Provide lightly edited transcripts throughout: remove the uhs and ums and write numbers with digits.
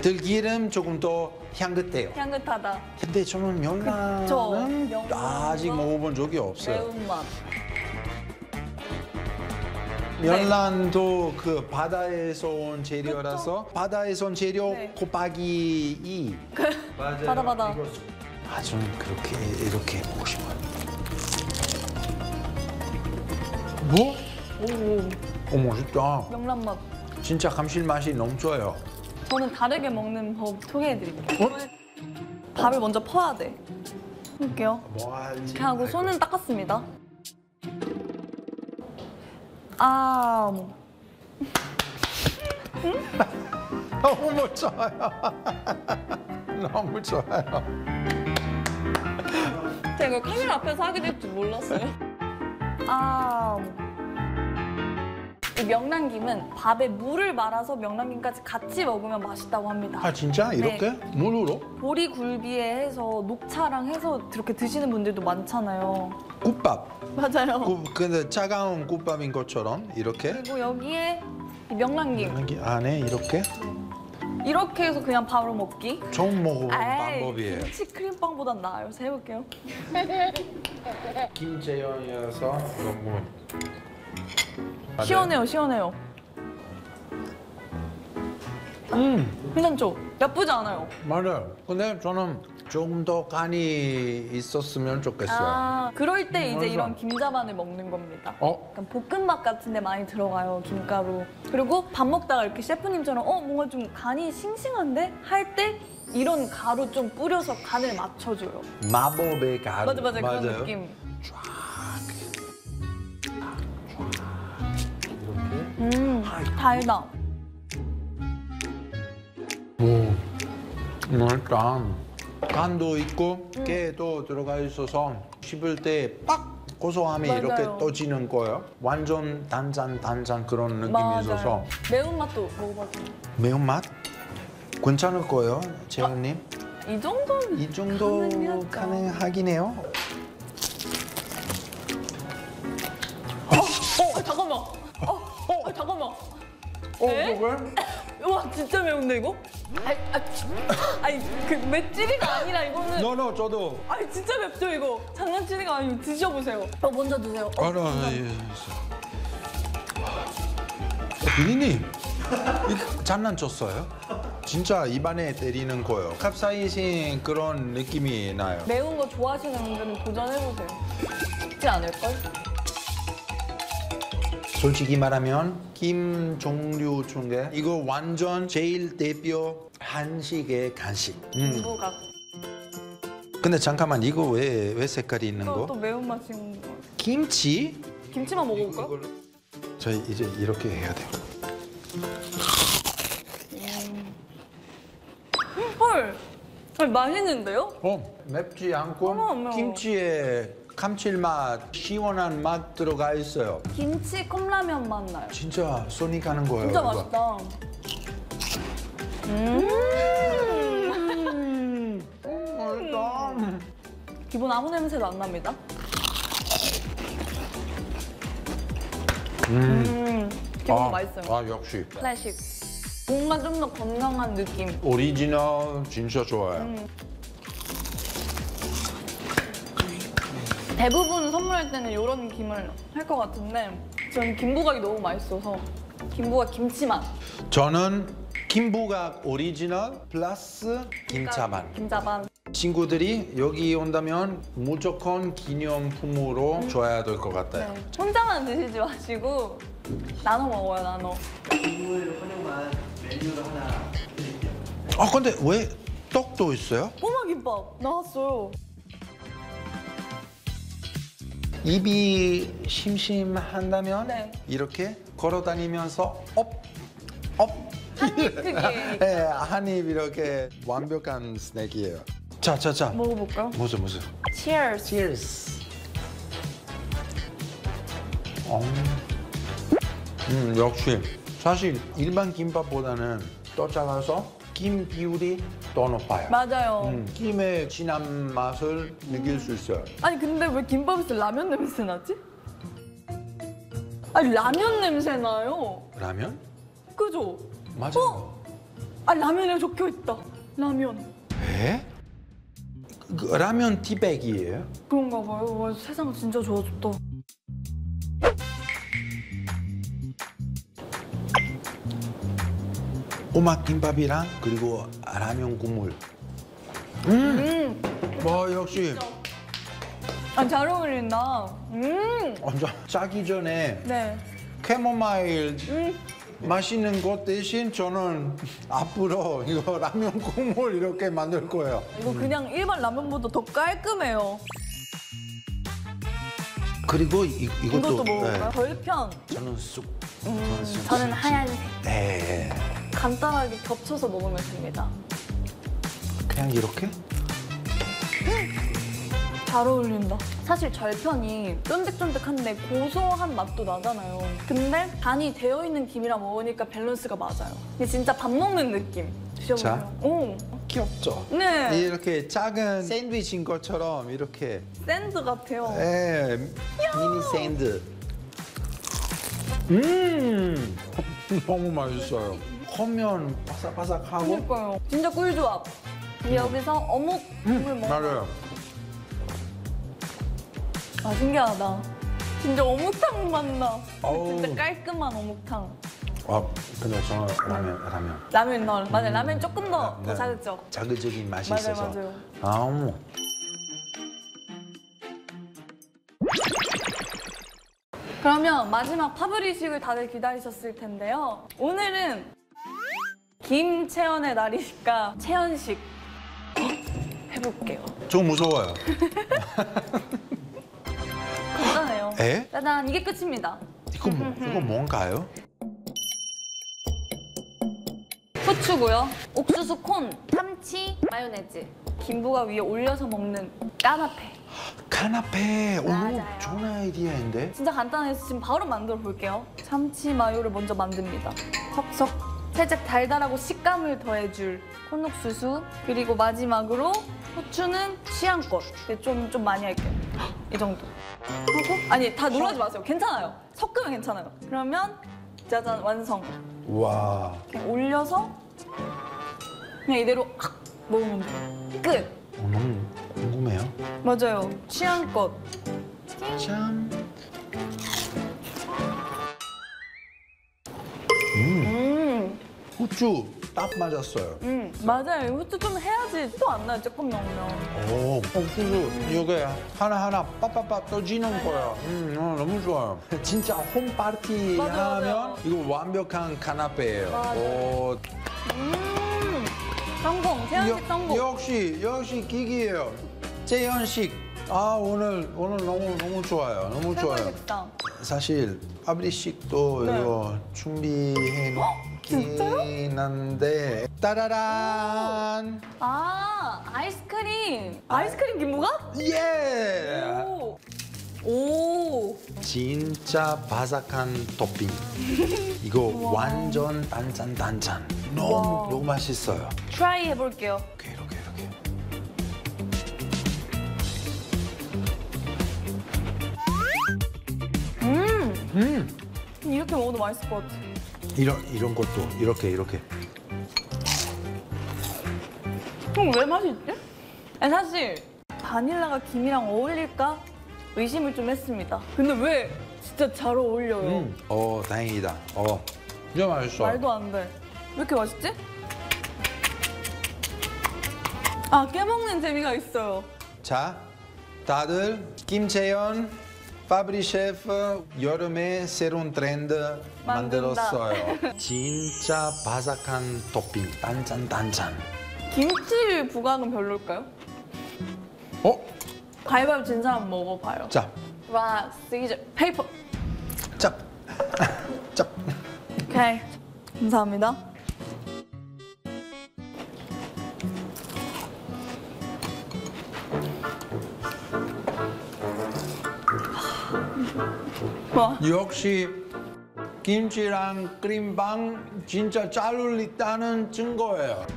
들기름 조금 더 향긋해요. 향긋하다. 근데 저는 명란은 명란 아직 먹어본 적이 없어요. 매운맛. 명란도 그 바다에서 온 재료라서 바다에서 온 재료 네. 곱하기 2. 맞아요. 바다. 아, 저는 그렇게 이렇게 먹고 싶어요. 뭐? 오, 맛있다. 명란 맛. 진짜 감칠맛이 너무 좋아요. 저는 다르게 먹는 법 소개해드릴게요. 밥을 먼저 퍼야 돼. 해볼게요. 이렇게 하고 손은 닦았습니다. 아, 너무 좋아요. 너무 좋아요. 제가 이걸 카메라 앞에서 하게 될 줄 몰랐어요. 아, 이 명란김은 밥에 물을 말아서 명란김까지 같이 먹으면 맛있다고 합니다. 아, 진짜? 이렇게? 네. 물으로? 보리굴비에 해서 녹차랑 해서 이렇게 드시는 분들도 많잖아요. 국밥. 맞아요. 근데 차가운 국밥인 것처럼 이렇게? 그리고 여기에 이 명란김 여기 안에 이렇게? 이렇게 해서 그냥 바로 먹기. 처음 먹어본 에이, 방법이에요. 김치 크림빵보단 나아요. 그래서 해볼게요. 김재현이어서 너무 시원해요, 시원해요. 괜찮죠? 나쁘지 않아요. 맞아요. 근데 저는 조금 더 간이 있었으면 좋겠어요. 아, 그럴 때 이제 맞아. 이런 김자반을 먹는 겁니다. 어? 약간 볶음밥 같은 데 많이 들어가요, 김가루. 그리고 밥 먹다가 이렇게 셰프님처럼 뭔가 좀 간이 싱싱한데? 할 때 이런 가루 좀 뿌려서 간을 맞춰줘요. 마법의 가루. 맞아, 그런 느낌. 달다. 오, 맛있다. 간도 있고 깨도 들어가 있어서 씹을 때 빡 고소함이 맞아요. 이렇게 떠지는 거예요. 완전 단짠 그런 느낌이 있어서 매운맛도 먹어봐도 매운맛? 괜찮을 거예요, 재현님. 이 정도는 이 정도 가능하죠. 가능하긴 해요. 잠깐만. 잠깐만. 에? 뭐가? 와, 진짜 매운데 이거? 아니 그 맵찔이가 아니라 이거는. 너너 저도. 아니 진짜 맵죠 이거. 장난치는 거 아니고 드셔보세요. 먼저 드세요. 비리님, 이거 장난쳤어요? 진짜 입안에 때리는 거예요. 캡사이신 그런 느낌이 나요. 매운 거 좋아하시는 분들은 도전해보세요. 쉽지 않을걸? 솔직히 말하면 김 종류 중에 이거 완전 제일 대표 한식의 간식. 김부각. 근데 잠깐만, 이거 왜 색깔이 있는 또 거? 매운맛이 있는 거. 김치? 김치만 먹어볼까요? 저희 이제 이렇게 해야 돼요. 헐! 맛있는데요? 맵지 않고 안 매워. 김치에 감칠맛, 시원한 맛 들어가 있어요. 김치 컵라면 맛 나요. 진짜 손이 가는 거예요. 진짜 이거. 맛있다. 맛있다. 기본 아무 냄새도 안 납니다. 기본 맛있어요. 아, 역시. 클래식. 뭔가 좀 더 건강한 느낌. 오리지널 진짜 좋아요. 대부분 선물할 때는 이런 김을 할 것 같은데 저는 김부각이 너무 맛있어서 김부각 김치맛. 저는 김부각 오리지널 플러스 김자반. 김자반. 친구들이 여기 온다면 무조건 기념품으로 줘야 될 것 같아요. 네. 혼자만 드시지 마시고 나눠 먹어요, 나눠. 국물 활용한 메뉴를 하나 드릴게요. 근데 왜 떡도 있어요? 꼬마김밥 나왔어요. 입이 심심한다면 네. 이렇게 걸어 다니면서 업. 한입 크기. 네, 한입 이렇게 완벽한 스낵이에요. 자. 먹어볼까요? 무슨. Cheers. Cheers. 역시 사실 일반 김밥보다는 더 작아서 김 비율이 더 높아요. 맞아요. 김의 진한 맛을 느낄 수 있어요. 아니 근데 왜 김밥에서 라면 냄새 나지? 아니 라면 냄새 나요. 라면? 그죠? 맞아요. 아, 라면에 적혀 있다. 라면. 에? 그 라면 티백이에요? 그런가 봐요. 와, 세상 진짜 좋아졌다. 오막 김밥이랑 그리고 라면 국물. 와 역시 아, 잘 어울린다. 완전 짜기 전에 네. 캐모마일 마시는 것 대신 저는 앞으로 이거 라면 국물 이렇게 만들 거예요. 이거 그냥 일반 라면보다 더 깔끔해요. 그리고 이것도 이것도 먹을까요? 네. 별편. 저는 쑥. 저는 하얀색. 네. 간단하게 겹쳐서 먹으면 됩니다. 그냥 이렇게? 잘 어울린다. 사실 절편이 쫀득쫀득한데 고소한 맛도 나잖아요. 근데 간이 되어 있는 김이랑 먹으니까 밸런스가 맞아요. 이게 진짜 밥 먹는 느낌. 드셔보세요. 자. 오, 귀엽죠? 네. 이렇게 작은 샌드위치인 것처럼 이렇게 샌드 같아요. 미니 샌드. 너무 맛있어요. 커면 바삭바삭하고. 그러니까요. 진짜 꿀조합. 여기서 어묵 국물 먹어요. 맞아요. 아, 신기하다. 진짜 어묵탕 맛나. 어우. 진짜 깔끔한 어묵탕. 근데 저는 라면. 라면 넣어. 맞아요. 라면 조금 더 네. 자극적. 자극적인 맛이 맞아요, 있어서. 맞아요. 아우. 그러면 마지막 파브리식을 다들 기다리셨을 텐데요. 오늘은 김채연의 날이니까 채연식 해볼게요. 좀 무서워요. 간단해요. 에? 짜잔, 이게 끝입니다. 이거 뭔가요? 후추고요. 옥수수 콘, 참치, 마요네즈. 김부가 위에 올려서 먹는 까나페. 카나페. 오, 맞아요. 좋은 아이디어인데? 진짜 간단해서 지금 바로 만들어 볼게요. 참치 마요를 먼저 만듭니다. 석석. 살짝 달달하고 식감을 더해줄 콘옥수수. 그리고 마지막으로 후추는 취향껏. 근데 좀 많이 할게요. 이 정도. 하고? 아니, 다 놀라지 마세요. 괜찮아요. 섞으면 괜찮아요. 그러면 짜잔, 완성. 와. 그냥 올려서 그냥 이대로 확 먹으면 돼요. 끝. 너무 궁금해요. 맞아요. 취향껏. 참. 후추 딱 맞았어요. 맞아요. 후추 좀 해야지 또 안 나요. 조금 넣으면. 오, 옥수수 이게 하나하나 빠빠빠 떠지는 거야. 너무 좋아요. 진짜 홈파티 맞아요, 하면 맞아요. 이거 완벽한 카나페예요. 맞아요. 오, 성공. 채연식 성공. 역시 기기예요. 재현식. 오늘 너무 좋아요. 너무 좋아요. 최고의 식당. 사실 파브리식도 네. 이거 준비해 놓긴 한데 따라란. 아이스크림. 아이스크림 김부가? 예. 오. 진짜 바삭한 토핑. 이거 완전 단짠. 너무 맛있어요. 트라이 해볼게요. 이렇게. 이렇게 먹어도 맛있을 것 같아. 이런 것도 이렇게. 그럼 왜 맛있지? 아니, 사실 바닐라가 김이랑 어울릴까 의심을 좀 했습니다. 근데 왜 진짜 잘 어울려요. 다행이다. 진짜 맛있어. 말도 안 돼. 왜 이렇게 맛있지? 깨먹는 재미가 있어요. 자, 다들 김채연 파브리 셰프 여름에 새로운 트렌드 만든다. 만들었어요. 진짜 바삭한 토핑, 단짠. 김치 부각은 별로일까요? 가위바위보 진 사람 먹어봐요. 자, 락, 시저, 페이퍼. 짭. 오케이. 감사합니다. 와, 역시 김치랑 크림빵 진짜 잘 어울린다는 증거예요.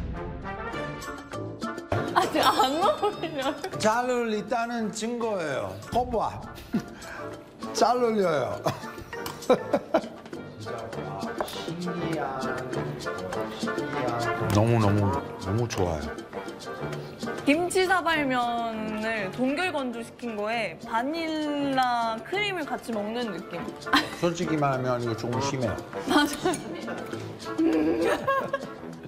아직 안 어울려. 잘 어울린다는 증거예요. 거봐. 잘 어울려요. 신기한. 너무 좋아요. 김치 사발면을 동결건조 시킨 거에 바닐라 크림을 같이 먹는 느낌. 솔직히 말하면 이거 조금 심해요.